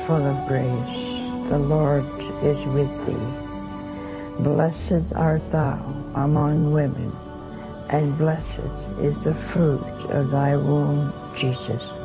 full of grace, the Lord is with thee. Blessed art thou among women, and blessed is the fruit of thy womb, Jesus.